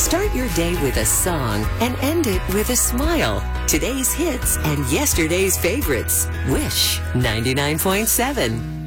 Start your day with a song and end it with a smile. Today's hits and yesterday's favorites. Wish 99.7.